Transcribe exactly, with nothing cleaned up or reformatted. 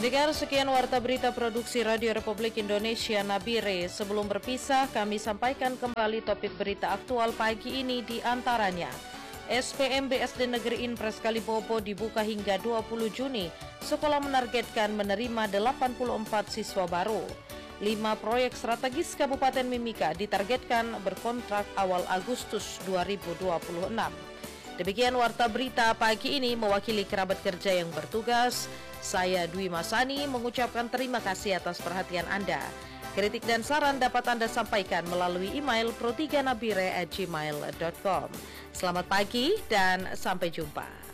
Pendengar, sekian warta berita produksi Radio Republik Indonesia Nabire. Sebelum berpisah, kami sampaikan kembali topik berita aktual pagi ini di antaranya. S P M B S D Negeri Impres Kalibobo dibuka hingga dua puluh Juni. Sekolah menargetkan menerima delapan puluh empat siswa baru. Lima proyek strategis Kabupaten Mimika ditargetkan berkontrak awal Agustus dua ribu dua puluh enam. Demikian warta berita pagi ini, mewakili kerabat kerja yang bertugas. Saya Dwi Masani mengucapkan terima kasih atas perhatian Anda. Kritik dan saran dapat Anda sampaikan melalui email pro tiga nabire at gmail dot com. Selamat pagi dan sampai jumpa.